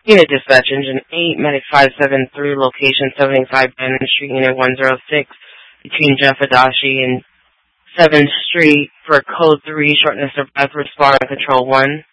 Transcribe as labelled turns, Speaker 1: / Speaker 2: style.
Speaker 1: Unit Dispatch, Engine 8, Medic 573, location 75 Bannon Street, Unit 106, between Jeff Adachi and 7th Street for Code 3, shortness of breath, respond Control 1.